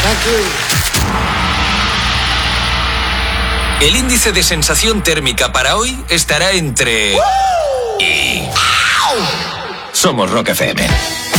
El índice de sensación térmica para hoy estará entre... y... Somos Rock FM.